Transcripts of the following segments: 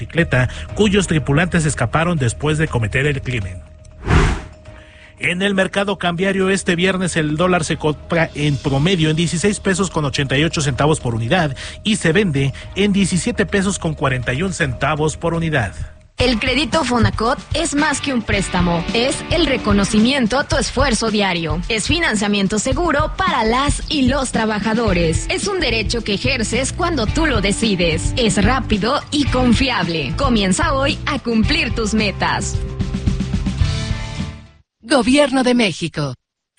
bicicleta, cuyos tripulantes escaparon después de cometer el crimen. En el mercado cambiario este viernes el dólar se compra en promedio en 16 pesos con 88 centavos por unidad y se vende en 17 pesos con 41 centavos por unidad. El crédito Fonacot es más que un préstamo, es el reconocimiento a tu esfuerzo diario. Es financiamiento seguro para las y los trabajadores. Es un derecho que ejerces cuando tú lo decides. Es rápido y confiable. Comienza hoy a cumplir tus metas. Gobierno de México.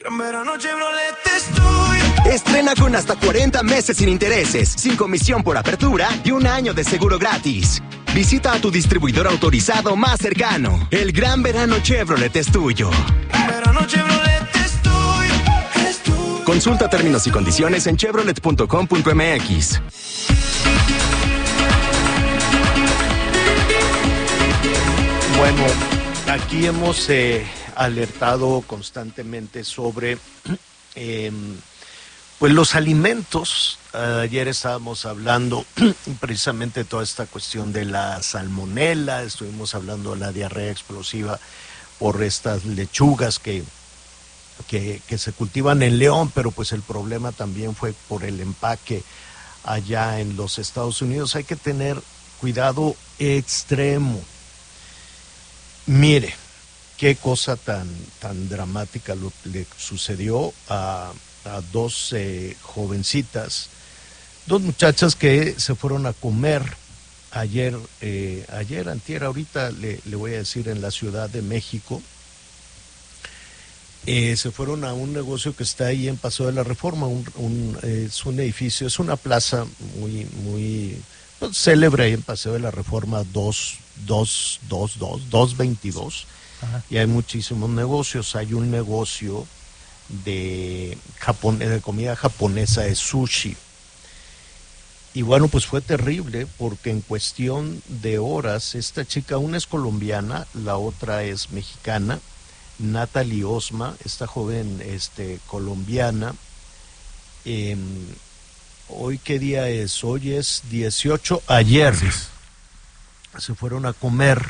Estrena con hasta 40 meses sin intereses, sin comisión por apertura y un año de seguro gratis. Visita a tu distribuidor autorizado más cercano. El gran verano Chevrolet es tuyo. Verano Chevrolet es tuyo. Consulta términos y condiciones en chevrolet.com.mx. Bueno, aquí hemos alertado constantemente sobre pues los alimentos. Ayer estábamos hablando precisamente de toda esta cuestión de la salmonela, estuvimos hablando de la diarrea explosiva por estas lechugas que se cultivan en León, pero pues el problema también fue por el empaque allá en los Estados Unidos. Hay que tener cuidado extremo. Mire, qué cosa tan dramática le sucedió a dos jovencitas, dos muchachas que se fueron a comer ayer, antier, ahorita le voy a decir, en la Ciudad de México. Se fueron a un negocio que está ahí en Paseo de la Reforma, es un edificio, es una plaza muy pues, célebre ahí en Paseo de la Reforma 222. Ajá. Y hay muchísimos negocios. Hay un negocio de comida japonesa, de sushi. Y bueno, pues fue terrible porque en cuestión de horas, esta chica, una es colombiana, la otra es mexicana, Natalie Osma, esta joven colombiana. ¿Hoy qué día es? Hoy es 18, ayer se fueron a comer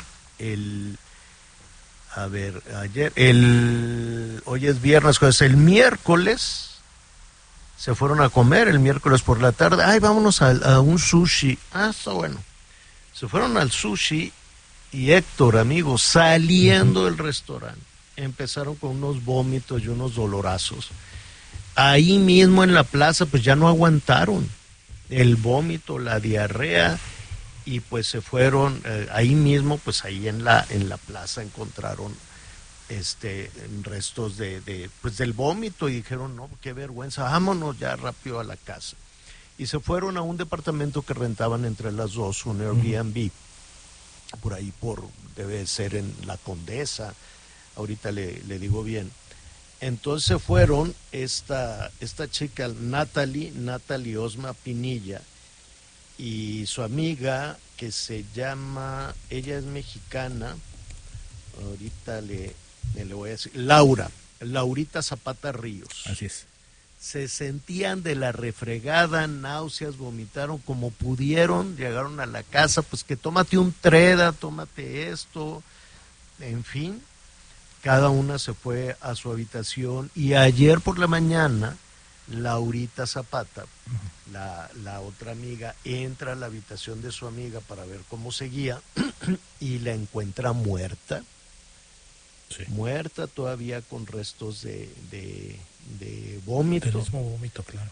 hoy es viernes, pues el miércoles se fueron a comer, el miércoles por la tarde, vámonos a un sushi, está bueno, se fueron al sushi y Héctor, amigo, saliendo del restaurante, empezaron con unos vómitos y unos dolorazos, ahí mismo en la plaza, pues ya no aguantaron el vómito, la diarrea, y pues se fueron ahí mismo, pues ahí en la plaza encontraron restos pues del vómito y dijeron, no, qué vergüenza, vámonos ya rápido a la casa. Y se fueron a un departamento que rentaban entre las dos, un Airbnb, por ahí debe ser en La Condesa, ahorita le digo bien. Entonces fueron esta chica, Natalie Osma Pinilla, y su amiga que se llama, ella es mexicana, ahorita le voy a decir, Laurita Zapata Ríos. Así es. Se sentían de la refregada, náuseas, vomitaron como pudieron, llegaron a la casa, pues que tómate un Treda, tómate esto, en fin, cada una se fue a su habitación y ayer por la mañana Laurita Zapata, la otra amiga, entra a la habitación de su amiga para ver cómo seguía y la encuentra muerta, muerta todavía con restos de vómito. Del mismo vómito, claro.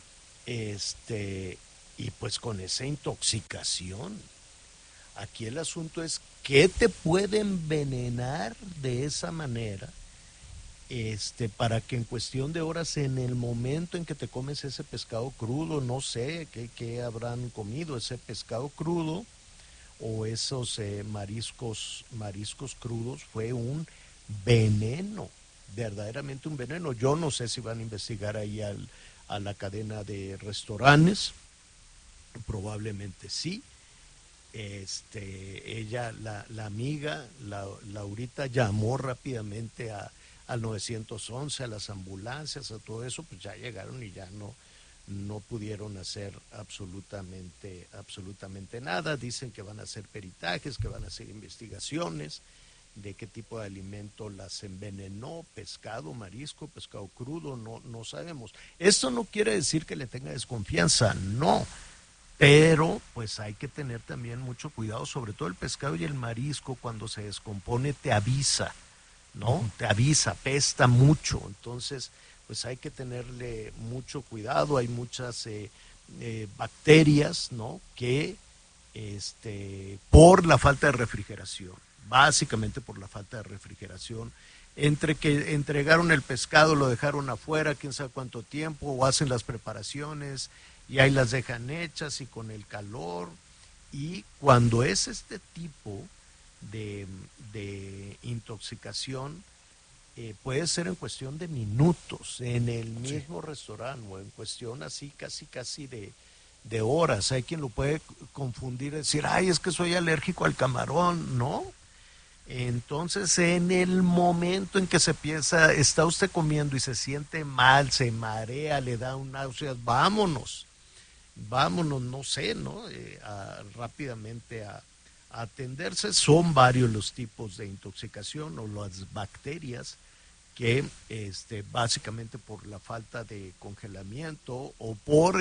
Y pues con esa intoxicación. Aquí el asunto es ¿qué te puede envenenar de esa manera? Para que en cuestión de horas, en el momento en que te comes ese pescado crudo, no sé qué habrán comido, ese pescado crudo o esos mariscos crudos, fue un veneno, verdaderamente un veneno. Yo no sé si van a investigar ahí a la cadena de restaurantes, probablemente sí. Ella, la amiga, Laurita, llamó rápidamente al 911, a las ambulancias, a todo eso, pues ya llegaron y ya no pudieron hacer absolutamente nada. Dicen que van a hacer peritajes, que van a hacer investigaciones de qué tipo de alimento las envenenó, pescado, marisco, pescado crudo, no sabemos. Esto no quiere decir que le tenga desconfianza, no, pero pues hay que tener también mucho cuidado, sobre todo el pescado y el marisco, cuando se descompone te avisa, ¿no? Te avisa, apesta mucho, entonces pues hay que tenerle mucho cuidado. Hay muchas bacterias, ¿no? Que por la falta de refrigeración, básicamente por la falta de refrigeración, entre que entregaron el pescado, lo dejaron afuera, quién sabe cuánto tiempo, o hacen las preparaciones y ahí las dejan hechas y con el calor, y cuando es este tipo de intoxicación, puede ser en cuestión de minutos, en el mismo restaurante, o en cuestión así casi de horas. Hay quien lo puede confundir, decir, ay, es que soy alérgico al camarón, ¿no? Entonces, en el momento en que se piensa, está usted comiendo y se siente mal, se marea, le da un náuseas, vámonos, no sé, ¿no? Rápidamente a atenderse. Son varios los tipos de intoxicación o las bacterias que básicamente por la falta de congelamiento o por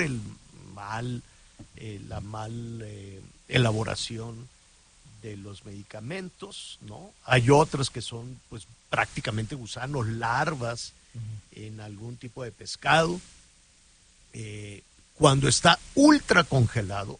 la mal elaboración de los medicamentos, ¿no? Hay otras que son pues prácticamente gusanos, larvas en algún tipo de pescado. Cuando está ultra congelado,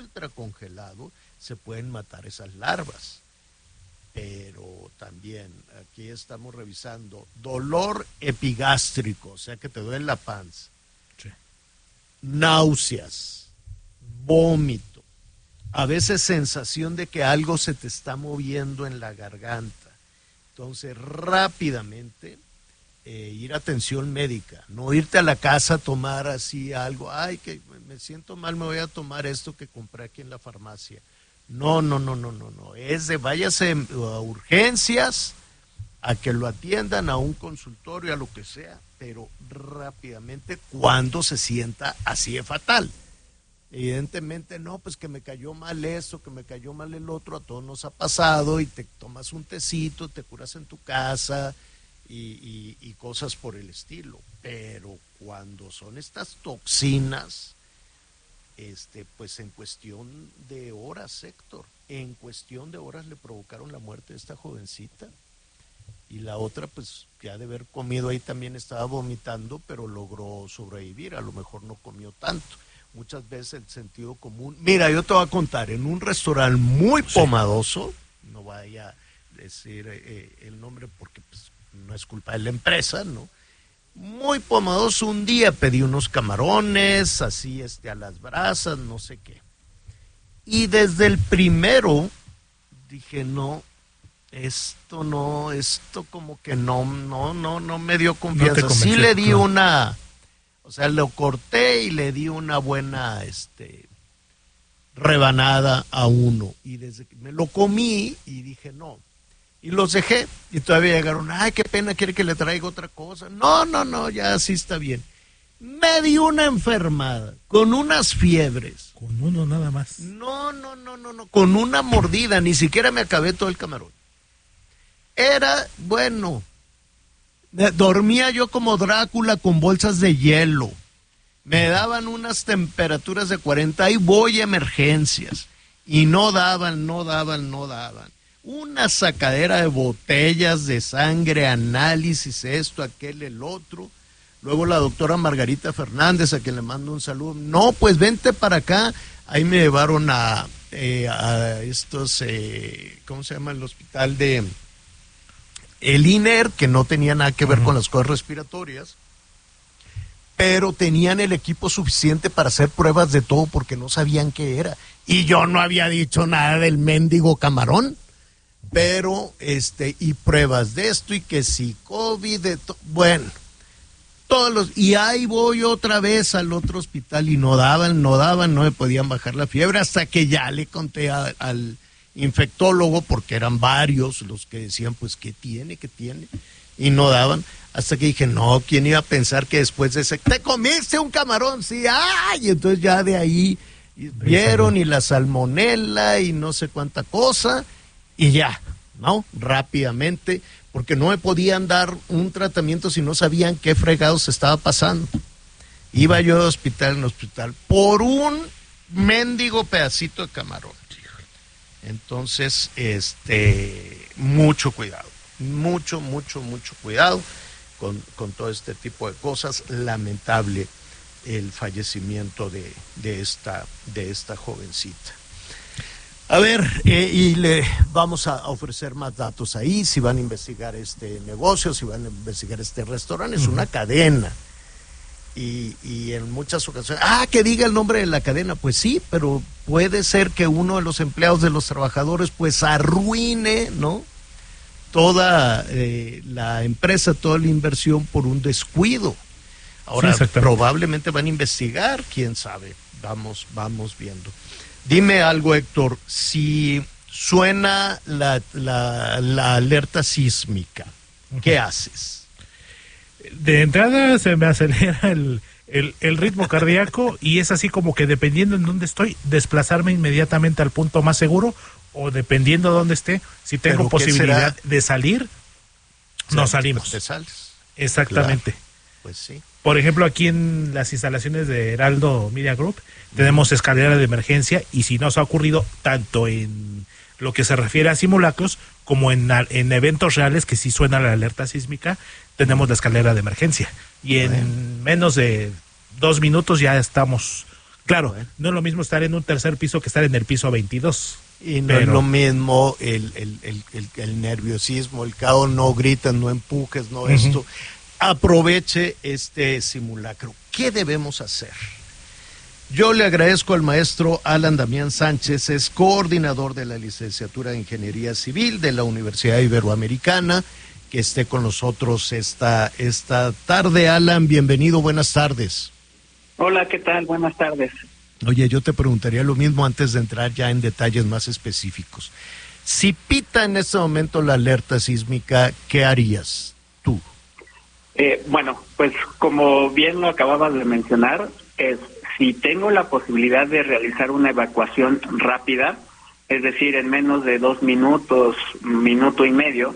se pueden matar esas larvas. Pero también aquí estamos revisando dolor epigástrico, o sea que te duele la panza, sí, náuseas, vómito, a veces sensación de que algo se te está moviendo en la garganta. Entonces rápidamente ir a atención médica, no irte a la casa a tomar así algo, ay, que me siento mal, me voy a tomar esto que compré aquí en la farmacia. No, es de váyase a urgencias, a que lo atiendan, a un consultorio, a lo que sea, pero rápidamente cuando se sienta así de fatal. Evidentemente no, pues que me cayó mal esto, que me cayó mal el otro, a todos nos ha pasado, y te tomas un tecito, te curas en tu casa y cosas por el estilo. Pero cuando son estas toxinas, pues en cuestión de horas, Héctor, en cuestión de horas le provocaron la muerte de esta jovencita, y la otra pues que ha de haber comido ahí también estaba vomitando, pero logró sobrevivir, a lo mejor no comió tanto. Muchas veces el sentido común, mira, yo te voy a contar, en un restaurante muy pomadoso, no vaya a decir el nombre porque pues no es culpa de la empresa, ¿no? Muy pomadoso, un día pedí unos camarones, así a las brasas, no sé qué. Y desde el primero dije, no, esto como que no me dio confianza. No sí le di una, o sea, lo corté y le di una buena rebanada a uno. Y desde que me lo comí y dije, no. Y los dejé, y todavía llegaron, ay, qué pena, quiere que le traiga otra cosa. No, ya así está bien. Me dio una enfermada, con unas fiebres. Con uno nada más. No, con una mordida, ni siquiera me acabé todo el camarón. Era, bueno, dormía yo como Drácula con bolsas de hielo. Me daban unas temperaturas de 40, ahí voy a emergencias. Y no daban. Una sacadera de botellas de sangre, análisis, esto, aquel, el otro. Luego la doctora Margarita Fernández, a quien le mando un saludo. No, pues vente para acá. Ahí me llevaron a estos, ¿cómo se llama? El hospital de el INER, que no tenía nada que ver con las cosas respiratorias, pero tenían el equipo suficiente para hacer pruebas de todo porque no sabían qué era. Y yo no había dicho nada del mendigo camarón. Pero, y pruebas de esto, y que si COVID, bueno, y ahí voy otra vez al otro hospital, y no daban, no me podían bajar la fiebre, hasta que ya le conté al infectólogo, porque eran varios los que decían, pues, ¿qué tiene? y no daban. Hasta que dije, no, ¿quién iba a pensar que después de ese, te comiste un camarón? Sí, ¡ay! Y entonces ya de ahí vieron y la salmonela y no sé cuánta cosa, y ya, ¿no? Rápidamente, porque no me podían dar un tratamiento si no sabían qué fregados estaba pasando. Iba yo de hospital en hospital por un mendigo pedacito de camarón. Entonces, mucho cuidado, mucho cuidado con todo este tipo de cosas. Lamentable el fallecimiento de esta jovencita. A ver, y le vamos a ofrecer más datos ahí, si van a investigar este negocio, si van a investigar este restaurante, es una cadena. Y en muchas ocasiones, que diga el nombre de la cadena, pues sí, pero puede ser que uno de los empleados de los trabajadores pues arruine, ¿no? Toda la empresa, toda la inversión por un descuido. Ahora, sí, probablemente van a investigar, quién sabe, vamos viendo. Dime algo, Héctor, si suena la alerta sísmica, ¿qué haces? De entrada se me acelera el ritmo cardíaco y es así como que dependiendo en dónde estoy, desplazarme inmediatamente al punto más seguro, o dependiendo de dónde esté, si tengo posibilidad de salir, no salimos. Te sales. Exactamente. Claro. Pues sí. Por ejemplo, aquí en las instalaciones de Heraldo Media Group tenemos escalera de emergencia, y si nos ha ocurrido tanto en lo que se refiere a simulacros como en eventos reales que sí suena la alerta sísmica, tenemos la escalera de emergencia. Y en menos de 2 minutos ya estamos. Claro, no es lo mismo estar en un tercer piso que estar en el piso 22. Y no es lo mismo el nerviosismo, el caos, no gritas, no empujes, no esto. Aproveche este simulacro. ¿Qué debemos hacer? Yo le agradezco al maestro Alan Damián Sánchez, es coordinador de la licenciatura de Ingeniería Civil de la Universidad Iberoamericana, que esté con nosotros esta tarde. Alan, bienvenido, buenas tardes. Hola, ¿qué tal? Buenas tardes. Oye, yo te preguntaría lo mismo antes de entrar ya en detalles más específicos. Si pita en este momento la alerta sísmica, ¿qué harías tú? Bueno, pues como bien lo acababas de mencionar, si tengo la posibilidad de realizar una evacuación rápida, es decir, en menos de 2 minutos, 1 minuto y medio,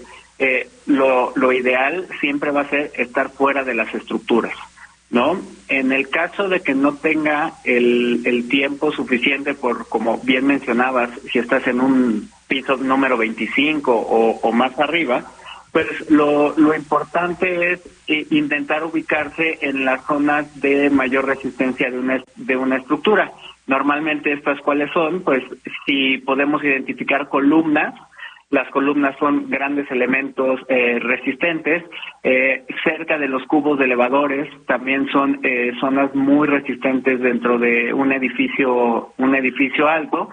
lo ideal siempre va a ser estar fuera de las estructuras, ¿no? En el caso de que no tenga el tiempo suficiente, como bien mencionabas, si estás en un piso número 25 o más arriba, pues lo importante es intentar ubicarse en las zonas de mayor resistencia de una estructura. Normalmente estas, ¿cuáles son? Pues si podemos identificar columnas, las columnas son grandes elementos resistentes. Cerca de los cubos de elevadores también son zonas muy resistentes dentro de un edificio alto.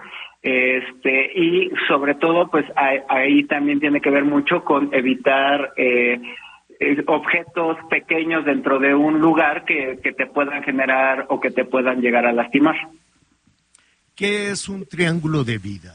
Y sobre todo, pues ahí también tiene que ver mucho con evitar objetos pequeños dentro de un lugar que te puedan generar o que te puedan llegar a lastimar. ¿Qué es un triángulo de vida?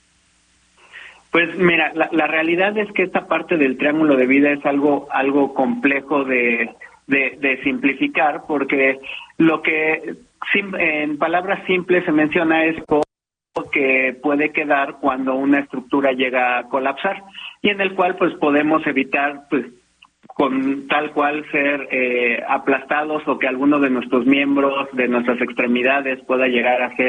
Pues mira, la realidad es que esta parte del triángulo de vida es algo complejo de simplificar, porque lo que en palabras simples se menciona es que puede quedar cuando una estructura llega a colapsar, y en el cual pues podemos evitar pues con tal cual ser aplastados, o que alguno de nuestros miembros, de nuestras extremidades pueda llegar a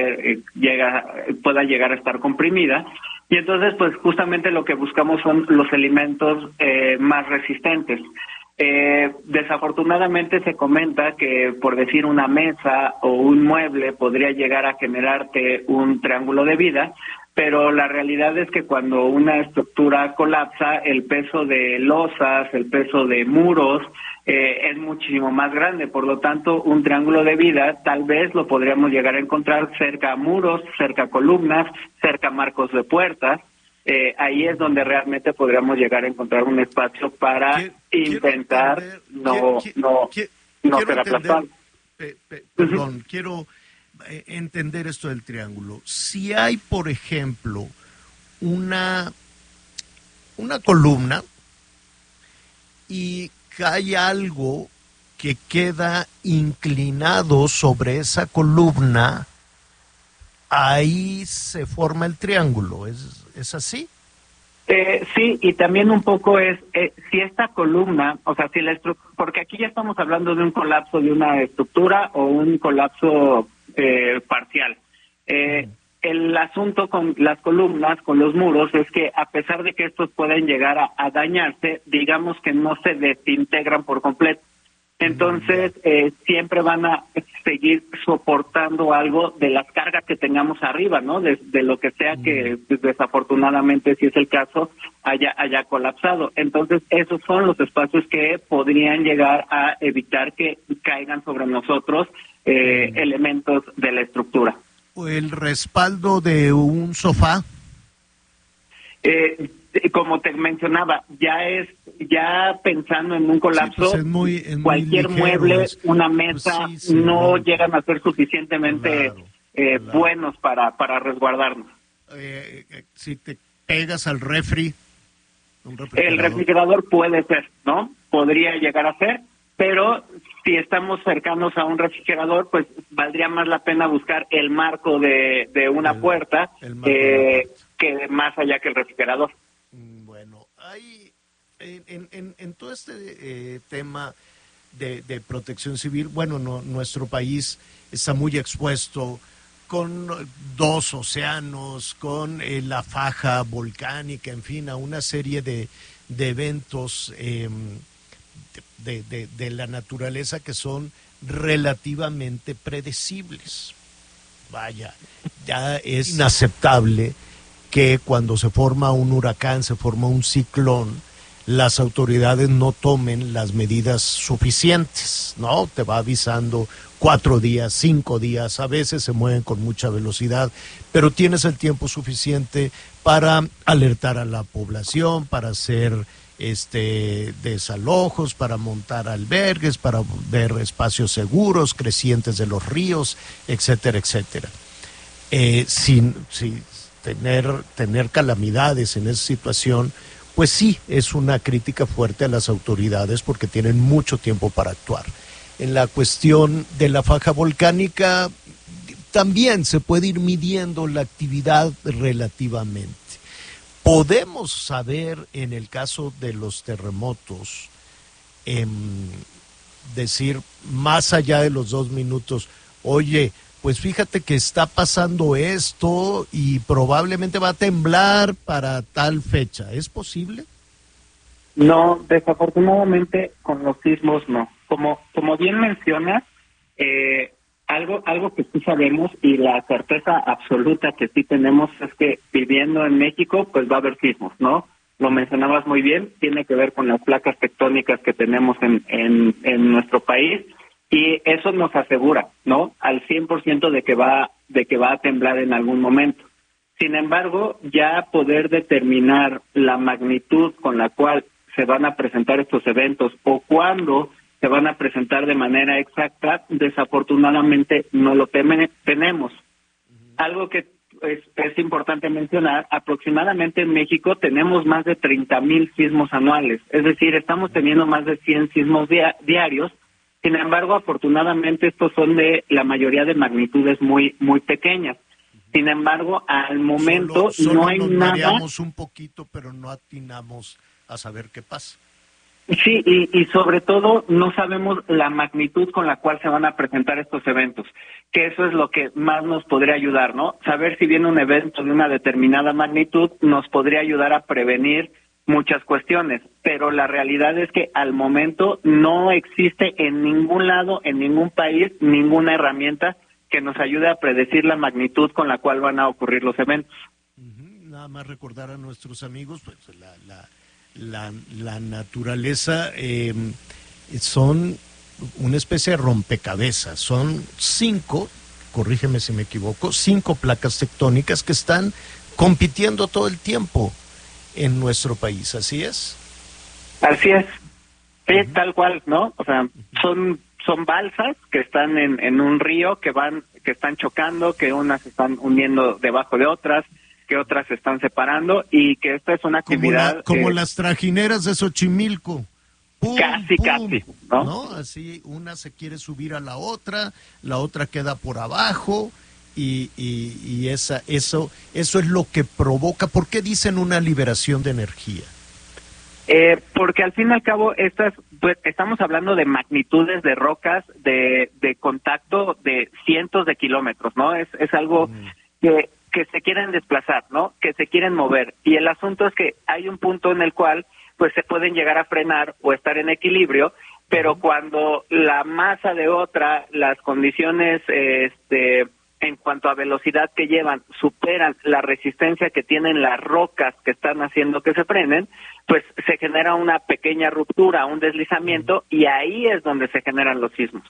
estar comprimida. Y entonces pues justamente lo que buscamos son los elementos más resistentes. Desafortunadamente se comenta que, por decir, una mesa o un mueble podría llegar a generarte un triángulo de vida, pero la realidad es que cuando una estructura colapsa, el peso de losas, el peso de muros es muchísimo más grande. Por lo tanto, un triángulo de vida tal vez lo podríamos llegar a encontrar cerca a muros, cerca a columnas, cerca a marcos de puertas. Ahí es donde realmente podríamos llegar a encontrar un espacio para intentar no ser aplastado. Perdón, quiero entender esto del triángulo. Si hay, por ejemplo, una columna y cae algo que queda inclinado sobre esa columna, ahí se forma el triángulo. ¿Es así? Sí, y también un poco es si esta columna, o sea, si porque aquí ya estamos hablando de un colapso de una estructura o un colapso parcial. El asunto con las columnas, con los muros, es que a pesar de que estos pueden llegar a dañarse, digamos que no se desintegran por completo. Entonces, siempre van a seguir soportando algo de las cargas que tengamos arriba, ¿no? De lo que sea que desafortunadamente, si es el caso, haya colapsado. Entonces, esos son los espacios que podrían llegar a evitar que caigan sobre nosotros elementos de la estructura. ¿El respaldo de un sofá? Como te mencionaba, ya pensando en un colapso, sí, pues es muy cualquier ligero, mueble, una mesa, pues sí, no llegan a ser suficientemente claro. buenos para resguardarnos. Si te pegas al refri, el refrigerador puede ser, ¿no? Podría llegar a ser, pero si estamos cercanos a un refrigerador, pues valdría más la pena buscar el marco de una puerta que más allá que el refrigerador. Bueno, hay en todo este tema de protección civil, bueno, nuestro país está muy expuesto con 2 océanos, con la faja volcánica, en fin, a una serie de eventos de la naturaleza que son relativamente predecibles. Vaya, ya es inaceptable que cuando se forma un huracán, se forma un ciclón, las autoridades no tomen las medidas suficientes, ¿no? Te va avisando 4 días, 5 días, a veces se mueven con mucha velocidad, pero tienes el tiempo suficiente para alertar a la población, para hacer desalojos, para montar albergues, para ver espacios seguros, crecientes de los ríos, etcétera, etcétera. Sin tener calamidades en esa situación, pues sí, es una crítica fuerte a las autoridades porque tienen mucho tiempo para actuar. En la cuestión de la faja volcánica, también se puede ir midiendo la actividad relativamente. Podemos saber, en el caso de los terremotos, decir más allá de los 2 minutos, oye, pues fíjate que está pasando esto y probablemente va a temblar para tal fecha. ¿Es posible? No, desafortunadamente con los sismos no. Como bien mencionas, algo que sí sabemos y la certeza absoluta que sí tenemos es que viviendo en México pues va a haber sismos, ¿no? Lo mencionabas muy bien, tiene que ver con las placas tectónicas que tenemos en nuestro país y eso nos asegura, ¿no? Al 100% de que va a temblar en algún momento. Sin embargo, ya poder determinar la magnitud con la cual se van a presentar estos eventos o cuándo se van a presentar de manera exacta, desafortunadamente no lo tenemos. Algo que es importante mencionar, aproximadamente en México tenemos más de 30,000 sismos anuales, es decir, estamos teniendo más de 100 sismos diarios. Sin embargo, afortunadamente estos son de la mayoría de magnitudes muy muy pequeñas. Sin embargo, al momento solo no hay nos nada. mareamos un poquito, pero no atinamos a saber qué pasa. Sí, y sobre todo no sabemos la magnitud con la cual se van a presentar estos eventos, que eso es lo que más nos podría ayudar, ¿no? Saber si viene un evento de una determinada magnitud nos podría ayudar a prevenir muchas cuestiones, pero la realidad es que al momento no existe en ningún lado, en ningún país, ninguna herramienta que nos ayude a predecir la magnitud con la cual van a ocurrir los eventos. Nada más recordar a nuestros amigos, pues la naturaleza son una especie de rompecabezas, son 5, corrígeme si me equivoco, 5 placas tectónicas que están compitiendo todo el tiempo en nuestro país, ¿así es? Así es, es tal cual, ¿no? O sea, son balsas que están en un río que están chocando, que unas están hundiendo debajo de otras, que otras se están separando y que esta es una actividad... Como las trajineras de Xochimilco. Casi, ¿no? Así una se quiere subir a la otra queda por abajo y eso es lo que provoca. ¿Por qué dicen una liberación de energía? Porque al fin y al cabo pues, estamos hablando de magnitudes de rocas de contacto de cientos de kilómetros, ¿no? Es algo que se quieren desplazar, ¿no? Que se quieren mover. Y el asunto es que hay un punto en el cual pues se pueden llegar a frenar o estar en equilibrio, pero cuando la masa de otra, las condiciones en cuanto a velocidad que llevan superan la resistencia que tienen las rocas que están haciendo que se frenen, pues se genera una pequeña ruptura, un deslizamiento, y ahí es donde se generan los sismos.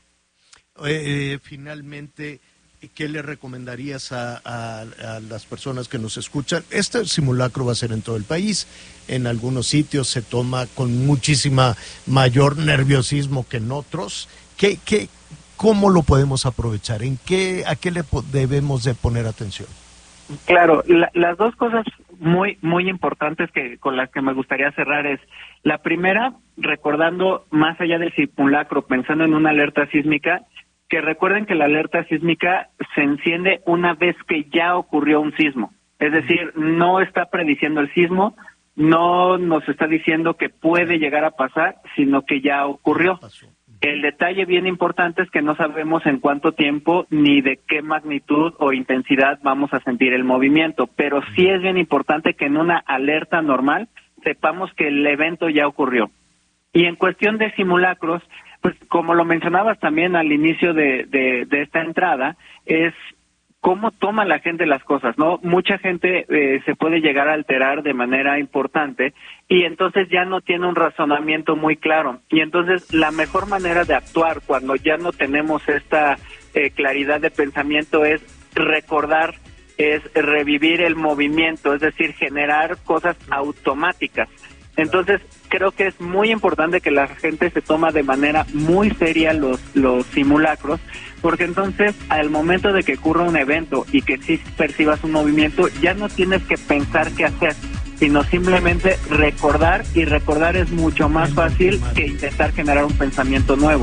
Finalmente, ¿qué le recomendarías a las personas que nos escuchan? Este simulacro va a ser en todo el país. En algunos sitios se toma con muchísima mayor nerviosismo que en otros. ¿Cómo lo podemos aprovechar? ¿A qué le debemos de poner atención? Claro, las dos cosas muy muy importantes con las que me gustaría cerrar es, la primera, recordando más allá del simulacro, pensando en una alerta sísmica, que recuerden que la alerta sísmica se enciende una vez que ya ocurrió un sismo. Es decir, no está prediciendo el sismo, no nos está diciendo que puede llegar a pasar, sino que ya ocurrió. El detalle bien importante es que no sabemos en cuánto tiempo ni de qué magnitud o intensidad vamos a sentir el movimiento, pero sí es bien importante que en una alerta normal sepamos que el evento ya ocurrió. Y en cuestión de simulacros, pues como lo mencionabas también al inicio de esta entrada, es cómo toma la gente las cosas, ¿no? Mucha gente se puede llegar a alterar de manera importante y entonces ya no tiene un razonamiento muy claro. Y entonces la mejor manera de actuar cuando ya no tenemos esta claridad de pensamiento es recordar, es revivir el movimiento, es decir, generar cosas automáticas. Entonces, creo que es muy importante que la gente se toma de manera muy seria los simulacros, porque entonces, al momento de que ocurra un evento y que sí percibas un movimiento, ya no tienes que pensar qué hacer, sino simplemente recordar, y recordar es mucho más fácil que intentar generar un pensamiento nuevo.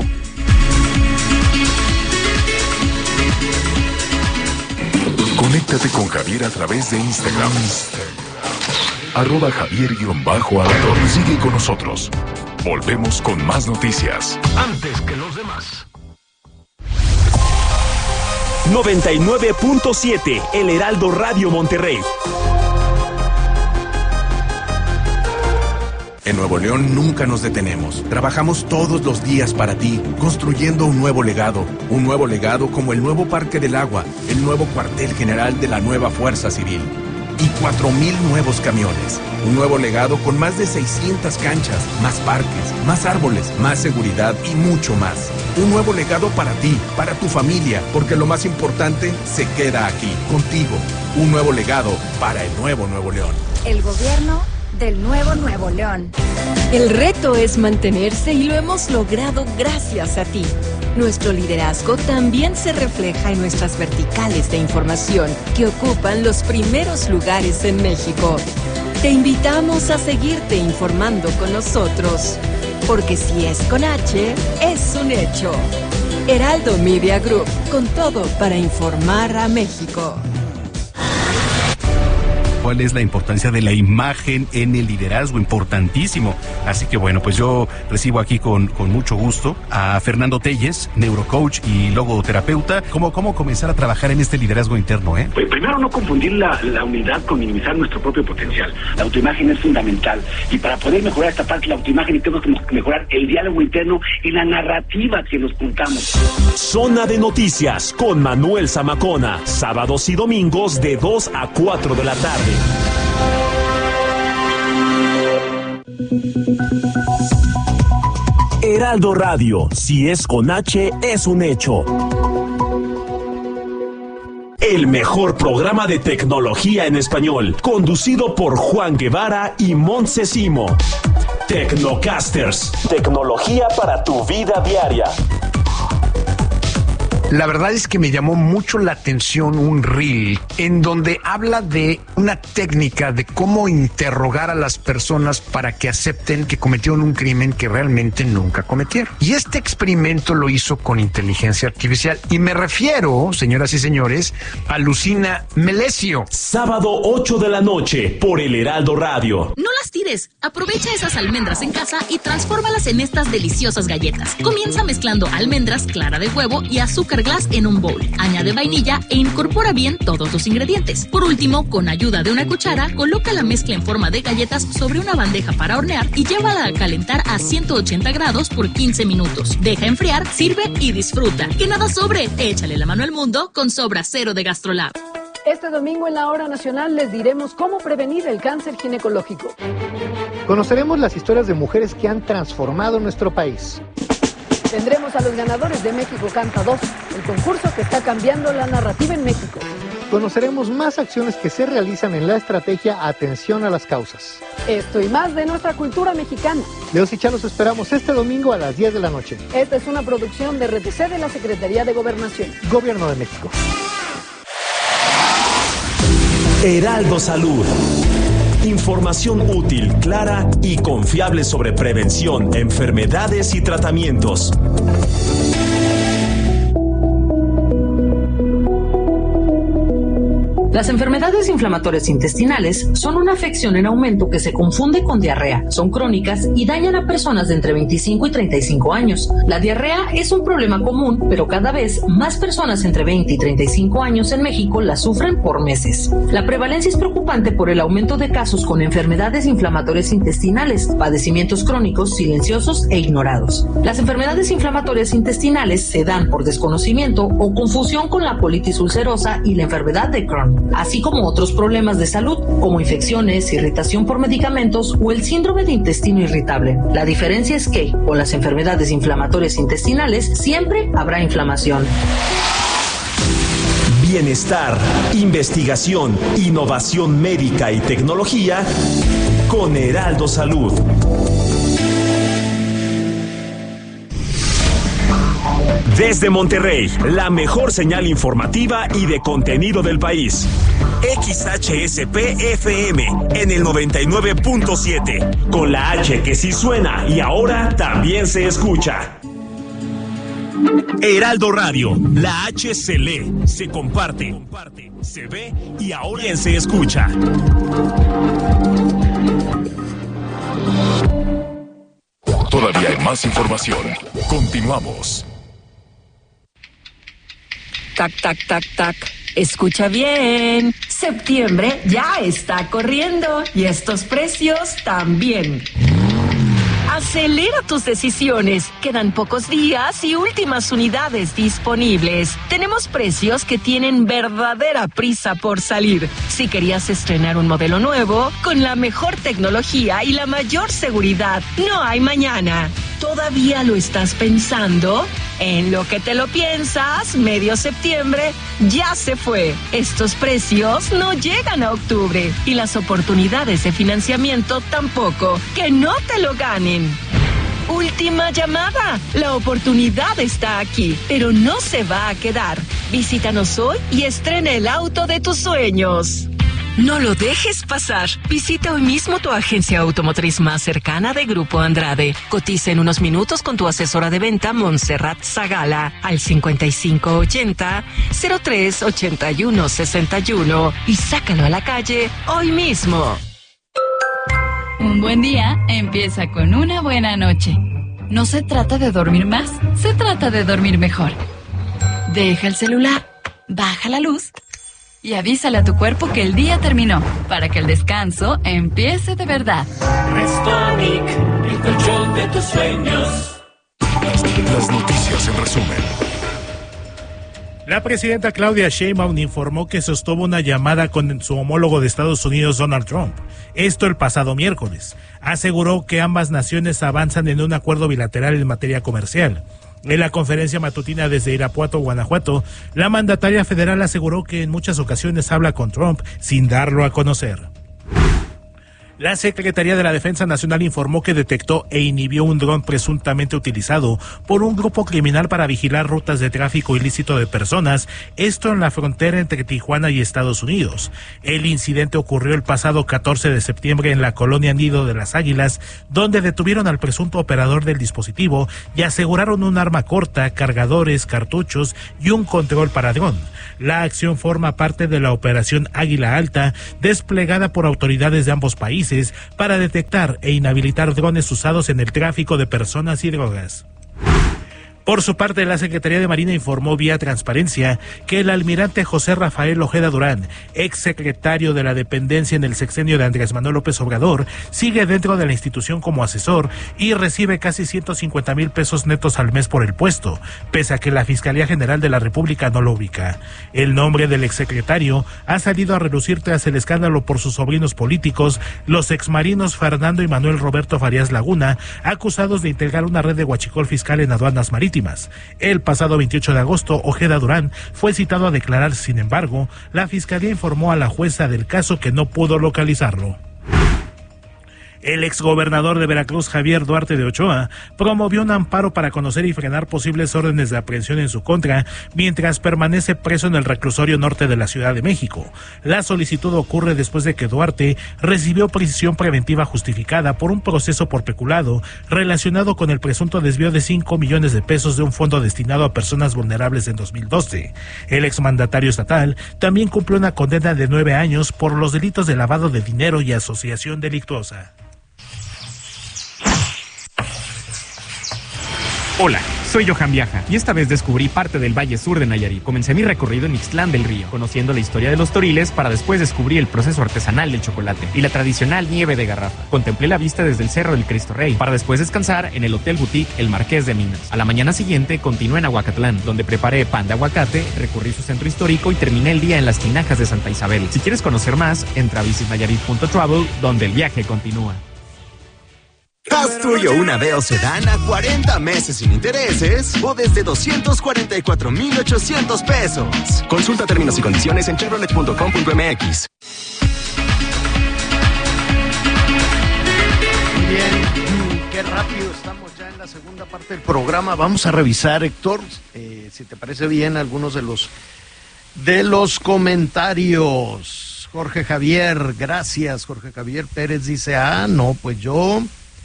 Conéctate con Javier a través de Instagram. @Javier_Alator. Sigue con nosotros. Volvemos con más noticias. Antes que los demás. 99.7 El Heraldo Radio Monterrey. En Nuevo León nunca nos detenemos. Trabajamos todos los días para ti, construyendo un nuevo legado como el nuevo Parque del Agua, el nuevo cuartel general de la nueva Fuerza Civil y 4,000 nuevos camiones. Un nuevo legado con más de 600 canchas, más parques, más árboles, más seguridad y mucho más. Un nuevo legado para ti, para tu familia, porque lo más importante se queda aquí, contigo. Un nuevo legado para el nuevo Nuevo León. El gobierno del nuevo Nuevo León. El reto es mantenerse y lo hemos logrado gracias a ti. Nuestro liderazgo también se refleja en nuestras verticales de información, que ocupan los primeros lugares en México. Te invitamos a seguirte informando con nosotros, porque si es con H, es un hecho. Heraldo Media Group, con todo para informar a México. ¿Cuál es la importancia de la imagen en el liderazgo? Importantísimo. Así que bueno, pues yo recibo aquí con mucho gusto a Fernando Telles, neurocoach y logoterapeuta. ¿Cómo comenzar a trabajar en este liderazgo interno? Pues primero, no confundir la humildad con minimizar nuestro propio potencial. La autoimagen es fundamental. Y para poder mejorar esta parte de la autoimagen, tenemos que mejorar el diálogo interno y la narrativa que nos contamos. Zona de Noticias con Manuel Zamacona. Sábados y domingos de 2 a 4 de la tarde. Heraldo Radio, si es con H, es un hecho. El mejor programa de tecnología en español, conducido por Juan Guevara y Montse Simo. Tecnocasters, tecnología para tu vida diaria. La verdad es que me llamó mucho la atención un reel en donde habla de una técnica de cómo interrogar a las personas para que acepten que cometieron un crimen que realmente nunca cometieron. Y este experimento lo hizo con inteligencia artificial. Y me refiero, señoras y señores, a Lucina Melesio. Sábado 8 de la noche por El Heraldo Radio. No las tires. Aprovecha esas almendras en casa y transfórmalas en estas deliciosas galletas. Comienza mezclando almendras, clara de huevo y azúcar glass en un bowl. Añade vainilla e incorpora bien todos los ingredientes. Por último, con ayuda de una cuchara, coloca la mezcla en forma de galletas sobre una bandeja para hornear y llévala a calentar a 180 grados por 15 minutos. Deja enfriar, sirve y disfruta. Que nada sobre. Échale la mano al mundo con Sobra Cero de GastroLab. Este domingo en la Hora Nacional les diremos cómo prevenir el cáncer ginecológico. Conoceremos las historias de mujeres que han transformado nuestro país. Tendremos a los ganadores de México Canta 2, el concurso que está cambiando la narrativa en México. Conoceremos más acciones que se realizan en la estrategia Atención a las Causas. Esto y más de nuestra cultura mexicana. Leos y Chá los esperamos este domingo a las 10 de la noche. Esta es una producción de RTC de la Secretaría de Gobernación. Gobierno de México. Heraldo Salud. Información útil, clara y confiable sobre prevención, enfermedades y tratamientos. Las enfermedades inflamatorias intestinales son una afección en aumento que se confunde con diarrea. Son crónicas y dañan a personas de entre 25 y 35 años. La diarrea es un problema común, pero cada vez más personas entre 20 y 35 años en México la sufren por meses. La prevalencia es preocupante por el aumento de casos con enfermedades inflamatorias intestinales, padecimientos crónicos, silenciosos e ignorados. Las enfermedades inflamatorias intestinales se dan por desconocimiento o confusión con la colitis ulcerosa y la enfermedad de Crohn, así como otros problemas de salud, como infecciones, irritación por medicamentos o el síndrome de intestino irritable. La diferencia es que, con las enfermedades inflamatorias intestinales, siempre habrá inflamación. Bienestar, investigación, innovación médica y tecnología con Heraldo Salud. Desde Monterrey, la mejor señal informativa y de contenido del país. XHSP-FM en el 99.7, con la H que sí suena y ahora también se escucha. Heraldo Radio, la H se lee, se comparte, se ve y ahora también se escucha. Todavía hay más información. Continuamos. Tac, tac, tac, tac. Escucha bien. Septiembre ya está corriendo y estos precios también. Acelera tus decisiones. Quedan pocos días y últimas unidades disponibles. Tenemos precios que tienen verdadera prisa por salir. Si querías estrenar un modelo nuevo, con la mejor tecnología y la mayor seguridad, no hay mañana. ¿Todavía lo estás pensando? En lo que te lo piensas, medio septiembre ya se fue. Estos precios no llegan a octubre y las oportunidades de financiamiento tampoco. Que no te lo ganen. Última llamada. La oportunidad está aquí, pero no se va a quedar. Visítanos hoy y estrena el auto de tus sueños. No lo dejes pasar. Visita hoy mismo tu agencia automotriz más cercana de Grupo Andrade. Cotiza en unos minutos con tu asesora de venta Montserrat Zagala al 5580-038161 y sácalo a la calle hoy mismo. Un buen día empieza con una buena noche. No se trata de dormir más, se trata de dormir mejor. Deja el celular, baja la luz y avísale a tu cuerpo que el día terminó, para que el descanso empiece de verdad. Restonic, el colchón de tus sueños. Las noticias en resumen. La presidenta Claudia Sheinbaum informó que sostuvo una llamada con su homólogo de Estados Unidos, Donald Trump. Esto el pasado miércoles. Aseguró que ambas naciones avanzan en un acuerdo bilateral en materia comercial. En la conferencia matutina desde Irapuato, Guanajuato, la mandataria federal aseguró que en muchas ocasiones habla con Trump sin darlo a conocer. La Secretaría de la Defensa Nacional informó que detectó e inhibió un dron presuntamente utilizado por un grupo criminal para vigilar rutas de tráfico ilícito de personas, esto en la frontera entre Tijuana y Estados Unidos. El incidente ocurrió el pasado 14 de septiembre en la colonia Nido de las Águilas, donde detuvieron al presunto operador del dispositivo y aseguraron un arma corta, cargadores, cartuchos y un control para dron. La acción forma parte de la operación Águila Alta, desplegada por autoridades de ambos países para detectar e inhabilitar drones usados en el tráfico de personas y drogas. Por su parte, la Secretaría de Marina informó vía Transparencia que el almirante José Rafael Ojeda Durán, exsecretario de la dependencia en el sexenio de Andrés Manuel López Obrador, sigue dentro de la institución como asesor y recibe casi 150,000 pesos netos al mes por el puesto, pese a que la Fiscalía General de la República no lo ubica. El nombre del exsecretario ha salido a relucir tras el escándalo por sus sobrinos políticos, los exmarinos Fernando y Manuel Roberto Farías Laguna, acusados de integrar una red de huachicol fiscal en aduanas marítimas. El pasado 28 de agosto, Ojeda Durán fue citado a declarar, sin embargo, la Fiscalía informó a la jueza del caso que no pudo localizarlo. El exgobernador de Veracruz, Javier Duarte de Ochoa, promovió un amparo para conocer y frenar posibles órdenes de aprehensión en su contra, mientras permanece preso en el reclusorio norte de la Ciudad de México. La solicitud ocurre después de que Duarte recibió prisión preventiva justificada por un proceso por peculado relacionado con el presunto desvío de 5 millones de pesos de un fondo destinado a personas vulnerables en 2012. El exmandatario estatal también cumplió una condena de 9 años por los delitos de lavado de dinero y asociación delictuosa. Hola, soy Johan Viaja y esta vez descubrí parte del Valle Sur de Nayarit. Comencé mi recorrido en Ixtlán del Río, conociendo la historia de los toriles para después descubrir el proceso artesanal del chocolate y la tradicional nieve de garrafa. Contemplé la vista desde el Cerro del Cristo Rey para después descansar en el Hotel Boutique El Marqués de Minas. A la mañana siguiente continué en Aguacatlán, donde preparé pan de aguacate, recorrí su centro histórico y terminé el día en las tinajas de Santa Isabel. Si quieres conocer más, entra a visitnayarit.travel, donde el viaje continúa. Haz tuyo una Veo Sedán a 40 meses sin intereses o desde 244,800 pesos. Consulta términos y condiciones en chevrolet.com.mx. Bien, qué rápido estamos ya en la segunda parte del programa. Vamos a revisar, Héctor, si te parece bien, algunos de los comentarios. Jorge Javier, gracias. Jorge Javier Pérez dice, no, pues yo...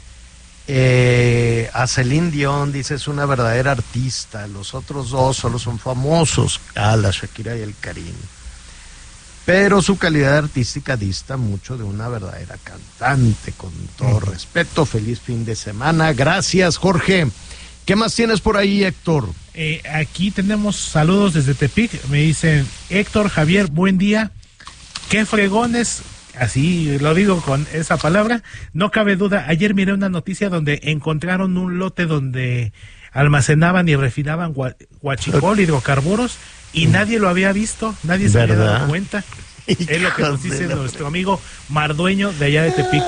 a Celine Dion dice es una verdadera artista, los otros dos solo son famosos, la Shakira y el Karim, pero su calidad artística dista mucho de una verdadera cantante, con todo respeto. Feliz fin de semana, gracias Jorge. ¿Qué más tienes por ahí, Héctor? Aquí tenemos saludos desde Tepic, me dicen Héctor, Javier, buen día, qué fregones. Así lo digo con esa palabra, no cabe duda. Ayer miré una noticia donde encontraron un lote donde almacenaban y refinaban huachicol, hidrocarburos, y nadie lo había visto, nadie se había dado cuenta. Es lo que nos dice nuestro amigo Mardueño de allá de Tepic.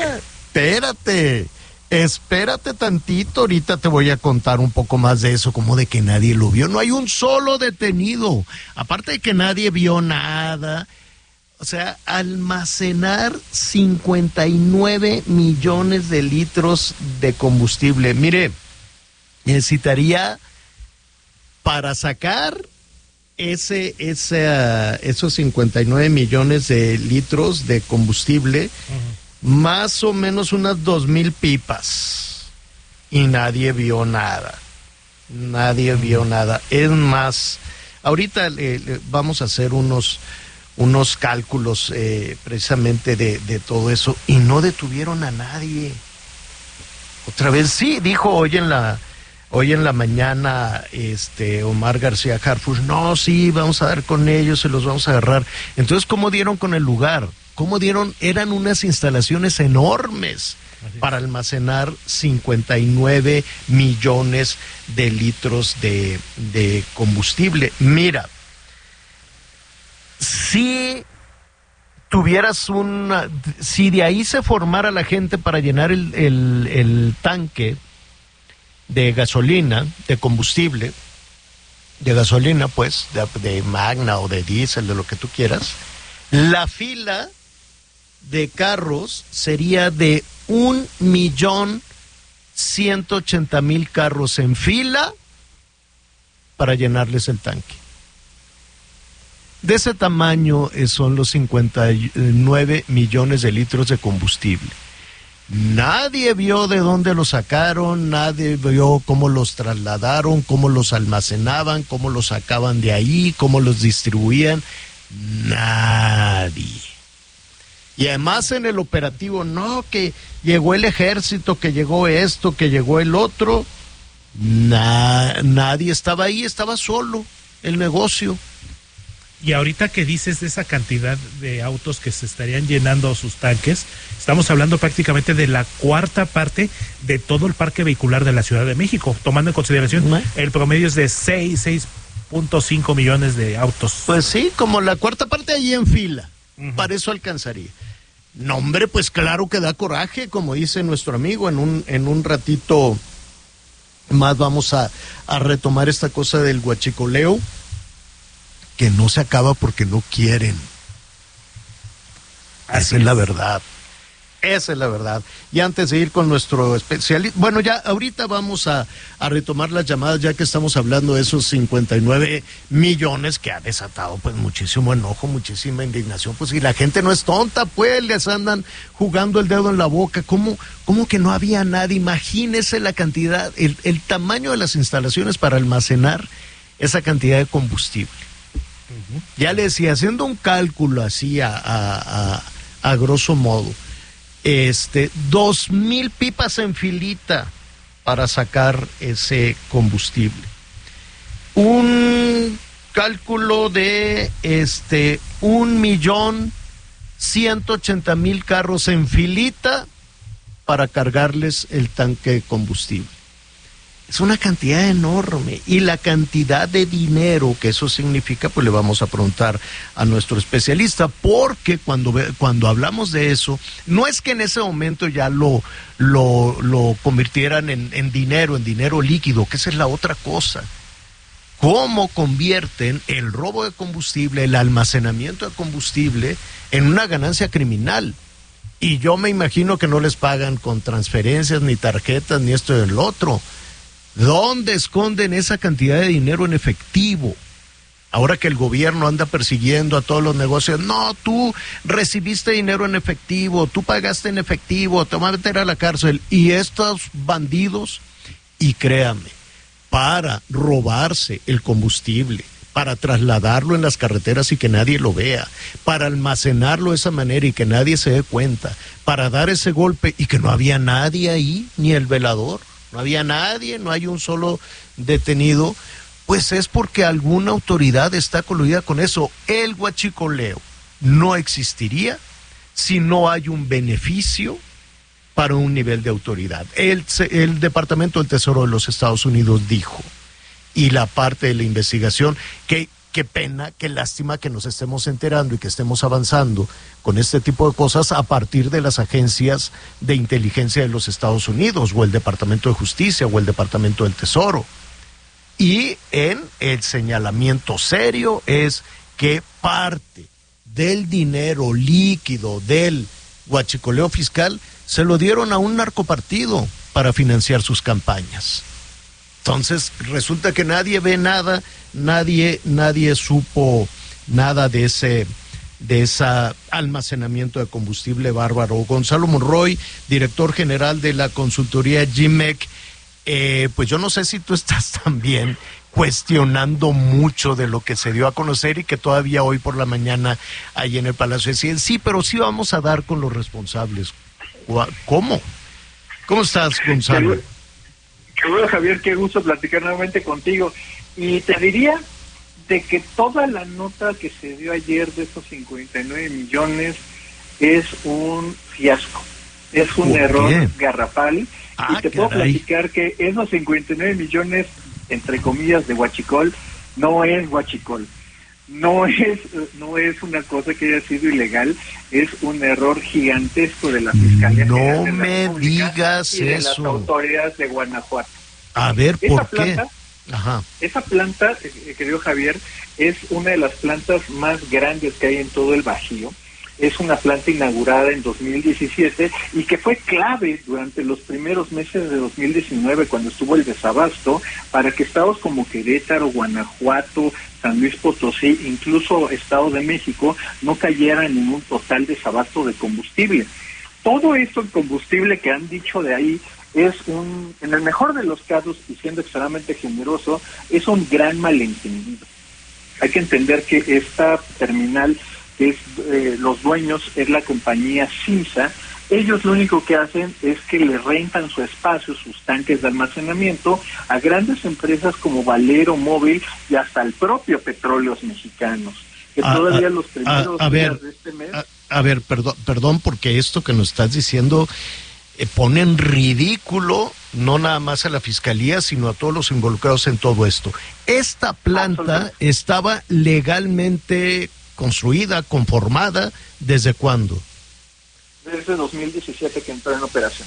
Espérate tantito, ahorita te voy a contar un poco más de eso, como de que nadie lo vio. No hay un solo detenido, aparte de que nadie vio nada. O sea, almacenar 59 millones de litros de combustible. Mire, necesitaría para sacar esos 59 millones de litros de combustible, más o menos unas 2,000 pipas. Y nadie vio nada. Nadie vio nada. Es más, ahorita vamos a hacer unos cálculos precisamente de todo eso, y no detuvieron a nadie. Otra vez, sí, dijo hoy en la mañana Omar García Harfuch, no, sí, vamos a dar con ellos, se los vamos a agarrar. Entonces, ¿cómo dieron con el lugar? ¿Cómo dieron? Eran unas instalaciones enormes para almacenar 59 millones de litros de combustible. Mira, si tuvieras si de ahí se formara la gente para llenar el tanque de gasolina, de combustible, de gasolina pues, de Magna o de diésel, de lo que tú quieras, la fila de carros sería de 1.180.000 carros en fila para llenarles el tanque. De ese tamaño son los 59 millones de litros de combustible. Nadie vio de dónde los sacaron, nadie vio cómo los trasladaron, cómo los almacenaban, cómo los sacaban de ahí, cómo los distribuían. Nadie. Y además en el operativo, no, que llegó el ejército, que llegó esto, que llegó el otro. Nadie estaba ahí, estaba solo el negocio. Y ahorita que dices de esa cantidad de autos que se estarían llenando sus tanques, estamos hablando prácticamente de la cuarta parte de todo el parque vehicular de la Ciudad de México, tomando en consideración el promedio es de 6.5 millones de autos. Pues sí, como la cuarta parte ahí en fila, para eso alcanzaría. No, hombre, pues claro que da coraje, como dice nuestro amigo, en un ratito más vamos a retomar esta cosa del huachicoleo, que no se acaba porque no quieren. Esa es la verdad. Esa es la verdad. Y antes de ir con nuestro especialista, bueno, ya ahorita vamos a retomar las llamadas, ya que estamos hablando de esos 59 millones que ha desatado pues muchísimo enojo, muchísima indignación, pues y la gente no es tonta, pues les andan jugando el dedo en la boca. ¿Cómo que no había nadie? Imagínese la cantidad, el tamaño de las instalaciones para almacenar esa cantidad de combustible. Ya le decía, haciendo un cálculo así a grosso modo, 2,000 pipas en filita para sacar ese combustible. Un cálculo de 1.180.000 carros en filita para cargarles el tanque de combustible. Es una cantidad enorme, y la cantidad de dinero que eso significa, pues le vamos a preguntar a nuestro especialista, porque cuando hablamos de eso, no es que en ese momento ya lo convirtieran en dinero líquido, que esa es la otra cosa. ¿Cómo convierten el robo de combustible, el almacenamiento de combustible en una ganancia criminal? Y yo me imagino que no les pagan con transferencias, ni tarjetas, ni esto y el otro. ¿Dónde esconden esa cantidad de dinero en efectivo? Ahora que el gobierno anda persiguiendo a todos los negocios, no, tú recibiste dinero en efectivo, tú pagaste en efectivo, te van a meter a la cárcel. Y estos bandidos, y créame, para robarse el combustible, para trasladarlo en las carreteras y que nadie lo vea, para almacenarlo de esa manera y que nadie se dé cuenta, para dar ese golpe y que no había nadie ahí, ni el velador. No había nadie, no hay un solo detenido, pues es porque alguna autoridad está coludida con eso. El huachicoleo no existiría si no hay un beneficio para un nivel de autoridad. El Departamento del Tesoro de los Estados Unidos dijo, y la parte de la investigación, que qué pena, qué lástima que nos estemos enterando y que estemos avanzando con este tipo de cosas a partir de las agencias de inteligencia de los Estados Unidos, o el Departamento de Justicia, o el Departamento del Tesoro. Y en el señalamiento serio es que parte del dinero líquido del huachicoleo fiscal se lo dieron a un narcopartido para financiar sus campañas. Entonces resulta que nadie ve nada, nadie supo nada de ese almacenamiento de combustible bárbaro. Gonzalo Monroy, director general de la consultoría GMEC, pues yo no sé si tú estás también cuestionando mucho de lo que se dio a conocer y que todavía hoy por la mañana hay en el Palacio de Ciencias. Sí, pero sí vamos a dar con los responsables. ¿Cómo? ¿Cómo estás, Gonzalo? Qué bueno, Javier, qué gusto platicar nuevamente contigo. Y te diría de que toda la nota que se dio ayer de esos 59 millones es un fiasco, es un error garrafal. Y te puedo platicar que esos 59 millones, entre comillas, de huachicol, no es huachicol. No es una cosa que haya sido ilegal, es un error gigantesco de la Fiscalía General de la me República digas y de eso. las autoridades de Guanajuato. A ver, ¿por qué? Esa planta, querido Javier, es una de las plantas más grandes que hay en todo el Bajío. Es una planta inaugurada en 2017 y que fue clave durante los primeros meses de 2019 cuando estuvo el desabasto para que estados como Querétaro, Guanajuato, San Luis Potosí, incluso Estado de México, no cayeran en un total desabasto de combustible. Todo esto, el combustible que han dicho de ahí, es en el mejor de los casos, y siendo extremadamente generoso, es un gran malentendido. Hay que entender que esta terminal, que es los dueños, es la compañía Cinza. Ellos lo único que hacen es que le rentan su espacio, sus tanques de almacenamiento, a grandes empresas como Valero, Móvil y hasta el propio Petróleos Mexicanos, que todavía los primeros días de este mes... Perdón, porque esto que nos estás diciendo pone en ridículo no nada más a la Fiscalía, sino a todos los involucrados en todo esto. Esta planta estaba legalmente construida, conformada, ¿desde cuándo? Desde 2017 que entró en operación.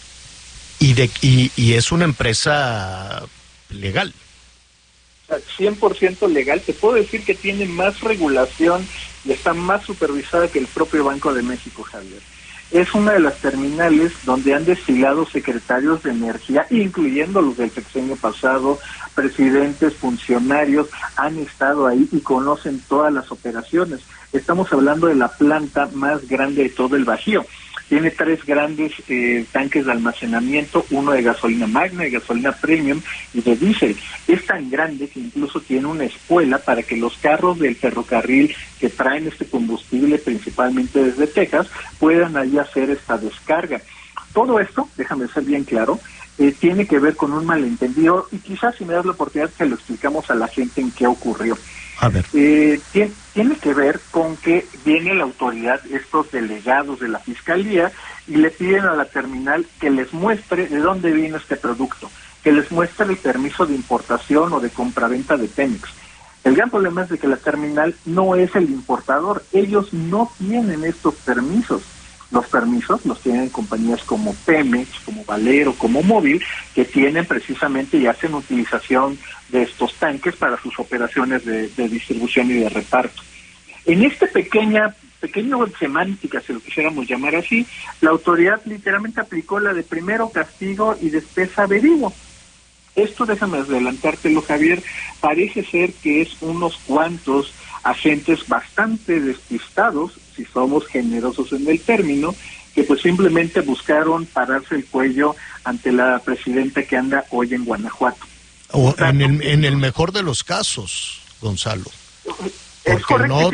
Y es una empresa legal. O sea, 100% legal. Te puedo decir que tiene más regulación y está más supervisada que el propio Banco de México, Javier. Es una de las terminales donde han desfilado secretarios de energía, incluyendo los del sexenio pasado, presidentes, funcionarios, han estado ahí y conocen todas las operaciones. Estamos hablando de la planta más grande de todo el Bajío. Tiene 3 grandes tanques de almacenamiento, uno de gasolina magna, de gasolina premium y de diésel. Es tan grande que incluso tiene una escuela para que los carros del ferrocarril que traen este combustible, principalmente desde Texas, puedan ahí hacer esta descarga. Todo esto, déjame ser bien claro, tiene que ver con un malentendido, y quizás si me das la oportunidad que lo explicamos a la gente en qué ocurrió. A ver. Tiene que ver con que viene la autoridad, estos delegados de la Fiscalía, y le piden a la terminal que les muestre de dónde vino este producto, que les muestre el permiso de importación o de compraventa de Pemex. El gran problema es de que la terminal no es el importador, ellos no tienen estos permisos. Los permisos los tienen compañías como Pemex, como Valero, como Móvil, que tienen precisamente y hacen utilización de estos tanques para sus operaciones de distribución y de reparto. En este pequeño semántica, si lo quisiéramos llamar así, la autoridad literalmente aplicó la de primero castigo y después averiguo. Esto, déjame adelantártelo, Javier, parece ser que es unos cuantos agentes bastante despistados, si somos generosos en el término, que pues simplemente buscaron pararse el cuello ante la presidenta que anda hoy en Guanajuato. O en el mejor de los casos, Gonzalo. Es correcto,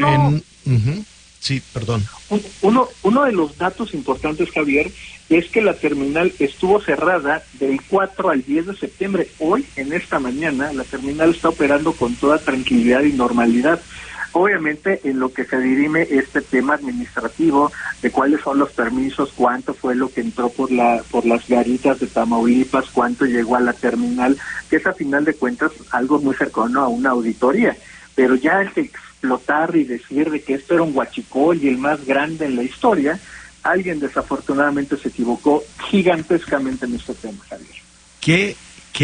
sí, perdón. Uno de los datos importantes, Javier, es que la terminal estuvo cerrada del 4 al 10 de septiembre. Hoy, en esta mañana, la terminal está operando con toda tranquilidad y normalidad. Obviamente, en lo que se dirime este tema administrativo de cuáles son los permisos, cuánto fue lo que entró por las garitas de Tamaulipas, cuánto llegó a la terminal, que es a final de cuentas algo muy cercano a una auditoría. Pero ya el explotar y decir de que esto era un huachicol y el más grande en la historia, alguien desafortunadamente se equivocó gigantescamente en este tema, Javier.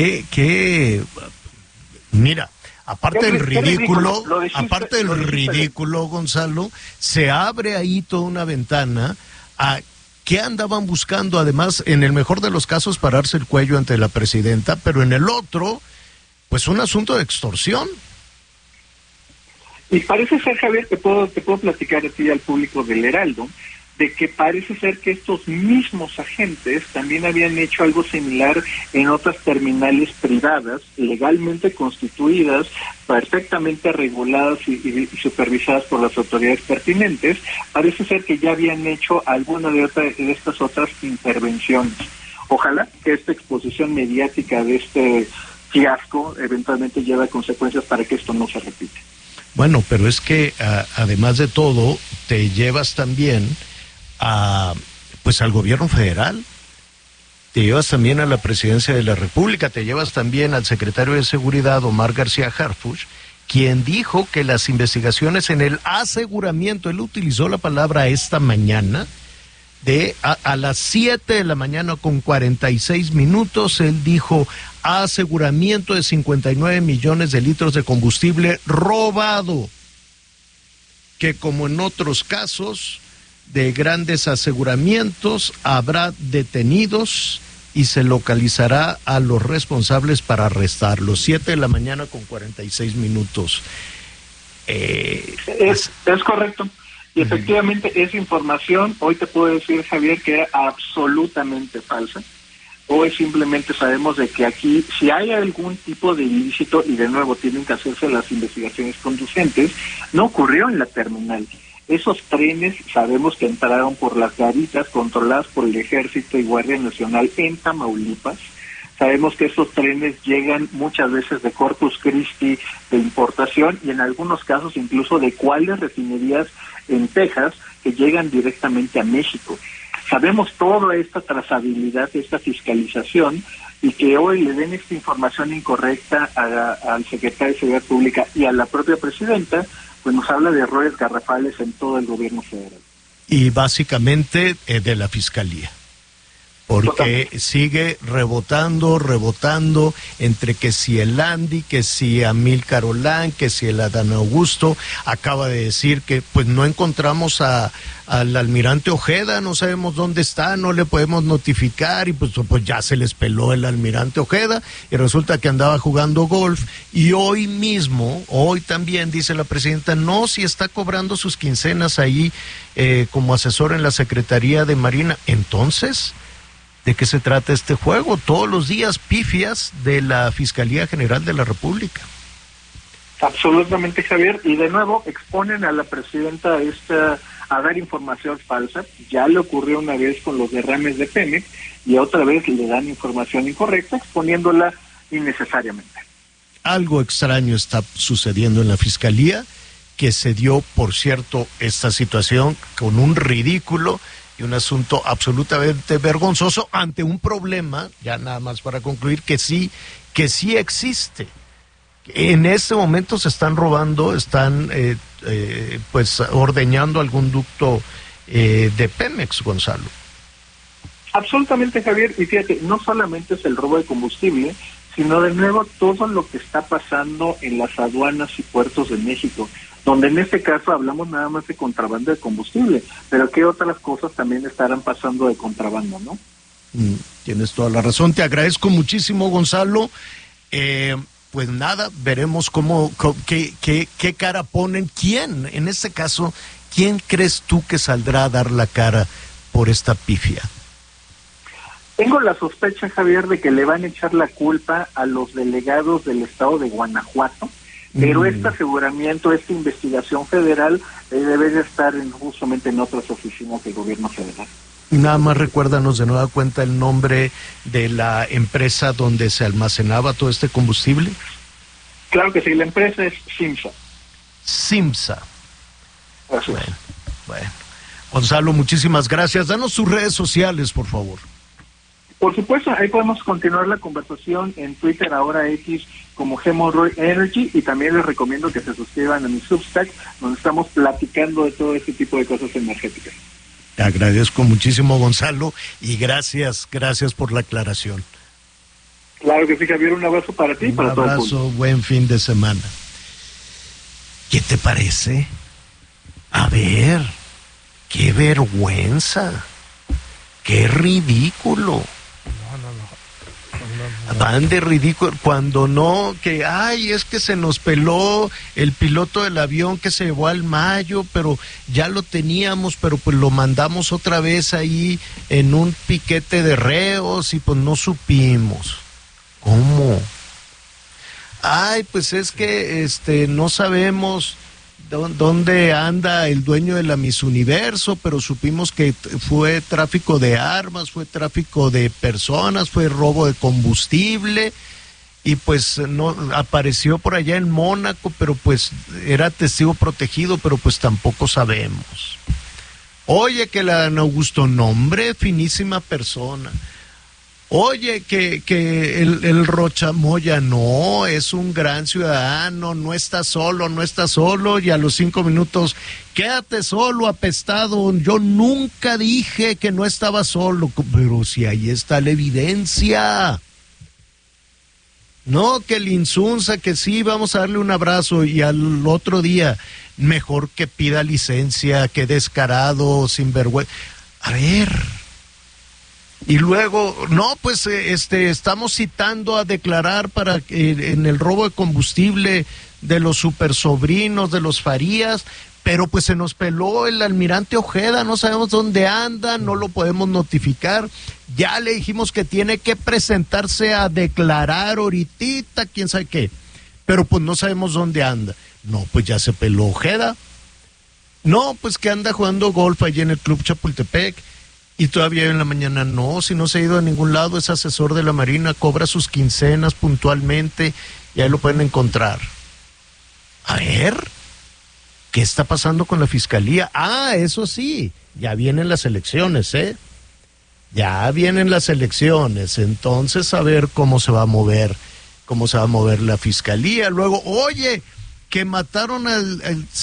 Mira, aparte del ridículo, Gonzalo, se abre ahí toda una ventana a qué andaban buscando, además, en el mejor de los casos, pararse el cuello ante la presidenta, pero en el otro, pues un asunto de extorsión. Y parece ser, Javier, te puedo platicar a ti y al público del Heraldo, de que parece ser que estos mismos agentes también habían hecho algo similar en otras terminales privadas, legalmente constituidas, perfectamente reguladas y supervisadas por las autoridades pertinentes. Parece ser que ya habían hecho alguna de estas otras intervenciones. Ojalá que esta exposición mediática de este fiasco eventualmente lleve a consecuencias para que esto no se repita. Bueno, pero es que además de todo, te llevas también al gobierno federal, te llevas también a la presidencia de la República, te llevas también al secretario de Seguridad, Omar García Harfuch, quien dijo que las investigaciones en el aseguramiento, él utilizó la palabra esta mañana, a las 7 de la mañana con 46 minutos, él dijo aseguramiento de 59 millones de litros de combustible robado. que como en otros casos de grandes aseguramientos habrá detenidos y se localizará a los responsables para arrestarlos. 7:46 a.m. Es correcto. Y efectivamente esa información, hoy te puedo decir, Javier, que era absolutamente falsa. Hoy simplemente sabemos de que aquí, si hay algún tipo de ilícito, y de nuevo tienen que hacerse las investigaciones conducentes, no ocurrió en la terminal. Esos trenes sabemos que entraron por las garitas controladas por el Ejército y Guardia Nacional en Tamaulipas. Sabemos que esos trenes llegan muchas veces de Corpus Christi de importación y en algunos casos incluso de cuáles refinerías en Texas que llegan directamente a México. Sabemos toda esta trazabilidad, esta fiscalización, y que hoy le den esta información incorrecta al secretario de Seguridad Pública y a la propia presidenta, pues nos habla de errores garrafales en todo el gobierno federal. Y básicamente de la Fiscalía. Porque sigue rebotando entre que si el Andy, que si Amílcar Olán, que si el Adán Augusto. Acaba de decir que pues no encontramos al almirante Ojeda, no sabemos dónde está, no le podemos notificar, y pues ya se les peló el almirante Ojeda y resulta que andaba jugando golf. Y hoy también dice la presidenta, no, si está cobrando sus quincenas ahí como asesor en la Secretaría de Marina. Entonces, ¿de qué se trata este juego? Todos los días pifias de la Fiscalía General de la República. Absolutamente, Javier, y de nuevo exponen a la presidenta a dar información falsa. Ya le ocurrió una vez con los derrames de Pemex y otra vez le dan información incorrecta, exponiéndola innecesariamente. Algo extraño está sucediendo en la Fiscalía, que se dio, por cierto, esta situación con un ridículo y un asunto absolutamente vergonzoso ante un problema, ya nada más para concluir, que sí existe. En este momento se están robando, están pues ordeñando algún ducto de Pemex, Gonzalo. Absolutamente, Javier, y fíjate, no solamente es el robo de combustible, sino de nuevo todo lo que está pasando en las aduanas y puertos de México, donde en este caso hablamos nada más de contrabando de combustible, pero qué otras cosas también estarán pasando de contrabando, ¿no? Tienes toda la razón, te agradezco muchísimo, Gonzalo. Pues nada, veremos qué cara ponen. ¿Quién, en este caso, quién crees tú que saldrá a dar la cara por esta pifia? Tengo la sospecha, Javier, de que le van a echar la culpa a los delegados del estado de Guanajuato, pero este aseguramiento, esta investigación federal debe de estar justamente en otras oficinas del gobierno federal. Nada más recuérdanos de nueva cuenta el nombre de la empresa donde se almacenaba todo este combustible. Claro que sí, la empresa es Simsa. Simsa. Bueno. Gonzalo, muchísimas gracias. Danos sus redes sociales, por favor. Por supuesto, ahí podemos continuar la conversación en Twitter, ahora X, como Hemorrhoid Energy, y también les recomiendo que se suscriban a mi Substack, donde estamos platicando de todo este tipo de cosas energéticas. Te agradezco muchísimo, Gonzalo, y gracias por la aclaración. Claro que sí, Javier, un abrazo para ti y para todo el mundo. Un abrazo, buen fin de semana. ¿Qué te parece? A ver, qué vergüenza, qué ridículo. Van de ridículo cuando no, que es que se nos peló el piloto del avión que se llevó al Mayo, pero ya lo teníamos, pero pues lo mandamos otra vez ahí en un piquete de reos y pues no supimos. ¿Cómo? Pues es que no sabemos dónde anda el dueño de la Miss Universo, pero supimos que fue tráfico de armas, fue tráfico de personas, fue robo de combustible, y pues no apareció por allá en Mónaco, pero pues era testigo protegido, pero pues tampoco sabemos. Oye, que la Adán Augusto, nombre, finísima persona. Oye, que el Rocha Moya, no, es un gran ciudadano, no está solo, y a los 5 minutos, quédate solo, apestado, yo nunca dije que no estaba solo, pero si ahí está la evidencia. No, que el Insunza, que sí, vamos a darle un abrazo, y al otro día, mejor que pida licencia, que descarado, sinvergüenza. A ver. Y luego, no, pues estamos citando a declarar para en el robo de combustible de los supersobrinos, de los Farías, pero pues se nos peló el almirante Ojeda, no sabemos dónde anda, no lo podemos notificar. Ya le dijimos que tiene que presentarse a declarar ahorita, quién sabe qué, pero pues no sabemos dónde anda. No, pues ya se peló Ojeda. No, pues que anda jugando golf allí en el Club Chapultepec, y todavía en la mañana no, si no se ha ido a ningún lado, es asesor de la Marina, cobra sus quincenas puntualmente, y ahí lo pueden encontrar. A ver, ¿qué está pasando con la Fiscalía? Ah, eso sí, ya vienen las elecciones, ya vienen las elecciones, entonces a ver cómo se va a mover la Fiscalía. Luego, oye, que mataron al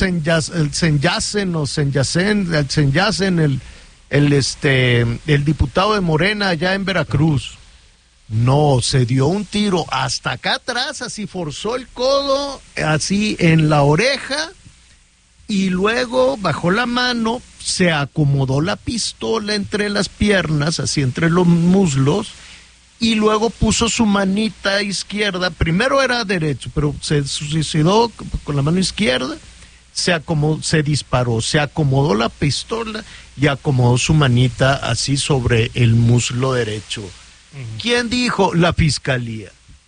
el diputado de Morena allá en Veracruz. No, se dio un tiro hasta acá atrás, así forzó el codo, así en la oreja, y luego bajó la mano, se acomodó la pistola entre las piernas, así entre los muslos, y luego puso su manita izquierda, primero era derecho, pero se suicidó con la mano izquierda, se disparó, se acomodó la pistola y acomodó su manita así sobre el muslo derecho. ¿Quién dijo? La Fiscalía.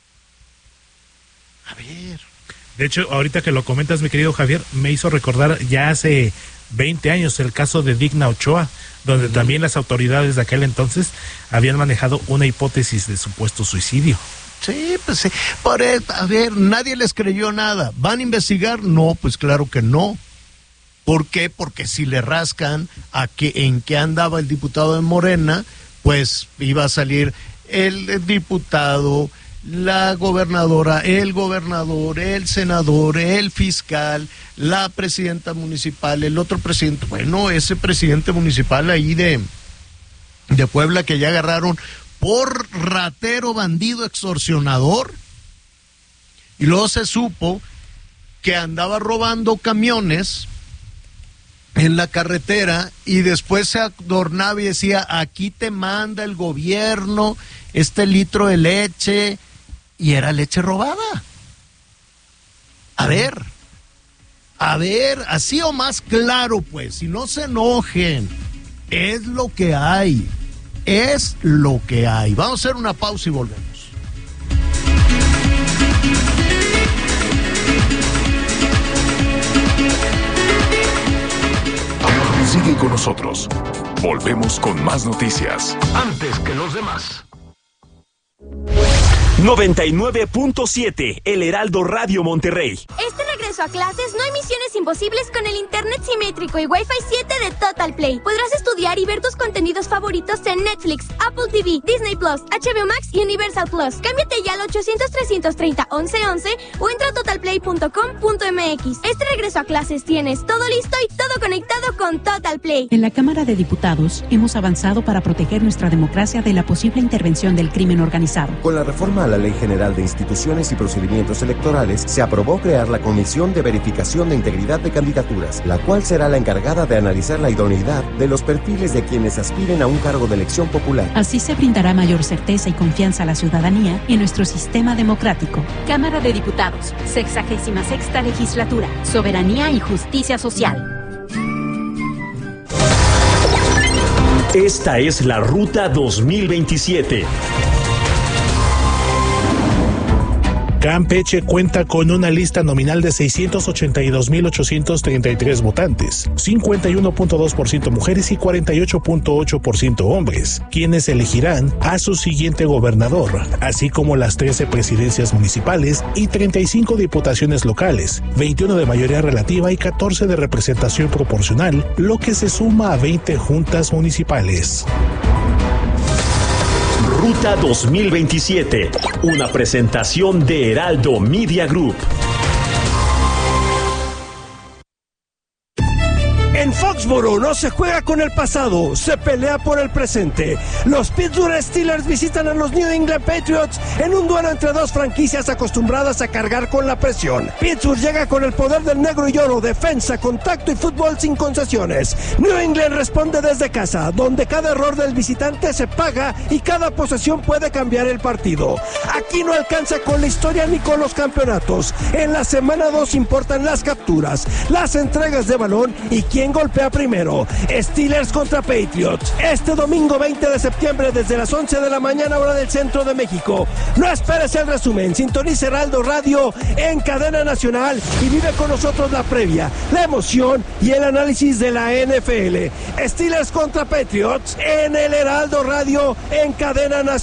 A ver. De hecho, ahorita que lo comentas, mi querido Javier, me hizo recordar ya hace 20 años el caso de Digna Ochoa, donde también las autoridades de aquel entonces habían manejado una hipótesis de supuesto suicidio. Sí, pues sí. A ver, nadie les creyó nada. ¿Van a investigar? No, pues claro que no. ¿Por qué? Porque si le rascan en qué andaba el diputado de Morena, pues iba a salir el diputado, la gobernadora, el gobernador, el senador, el fiscal, la presidenta municipal, el otro presidente, bueno, ese presidente municipal ahí de Puebla que ya agarraron por ratero, bandido, extorsionador, y luego se supo que andaba robando camiones en la carretera, y después se adornaba y decía, aquí te manda el gobierno este litro de leche, y era leche robada. A ver, así o más claro, pues, si no se enojen, es lo que hay, Vamos a hacer una pausa y volvemos. Sigue con nosotros. Volvemos con más noticias. Antes que los demás. 99.7 El Heraldo Radio Monterrey. Este regreso a clases no hay misiones imposibles con el internet simétrico y Wi-Fi 7 de Total Play. Podrás estudiar y ver tus contenidos favoritos en Netflix, Apple TV, Disney Plus, HBO Max y Universal Plus. Cámbiate ya al 800-330-1111 o entra a totalplay.com.mx. Este regreso a clases tienes todo listo y todo conectado con Total Play. En la Cámara de Diputados hemos avanzado para proteger nuestra democracia de la posible intervención del crimen organizado. Con la reforma a la Ley General de Instituciones y Procedimientos Electorales, se aprobó crear la Comisión de Verificación de Integridad de Candidaturas, la cual será la encargada de analizar la idoneidad de los perfiles de quienes aspiren a un cargo de elección popular. Así se brindará mayor certeza y confianza a la ciudadanía en nuestro sistema democrático. Cámara de Diputados, 66ª Legislatura, Soberanía y Justicia Social. Esta es la Ruta 2027. Campeche cuenta con una lista nominal de 682,833 votantes, 51.2% mujeres y 48.8% hombres, quienes elegirán a su siguiente gobernador, así como las 13 presidencias municipales y 35 diputaciones locales, 21 de mayoría relativa y 14 de representación proporcional, lo que se suma a 20 juntas municipales. Ruta 2027, una presentación de Heraldo Media Group. En Fox Foxborough no se juega con el pasado, se pelea por el presente. Los Pittsburgh Steelers visitan a los New England Patriots en un duelo entre dos franquicias acostumbradas a cargar con la presión. Pittsburgh llega con el poder del negro y oro, defensa, contacto y fútbol sin concesiones. New England responde desde casa, donde cada error del visitante se paga y cada posesión puede cambiar el partido. Aquí no alcanza con la historia ni con los campeonatos. En la semana 2 importan las capturas, las entregas de balón y quién golpea primero. Steelers contra Patriots. Este domingo 20 de septiembre desde las 11 de la mañana hora del centro de México. No esperes el resumen. Sintoniza Heraldo Radio en cadena nacional y vive con nosotros la previa, la emoción y el análisis de la NFL. Steelers contra Patriots en el Heraldo Radio en cadena nacional.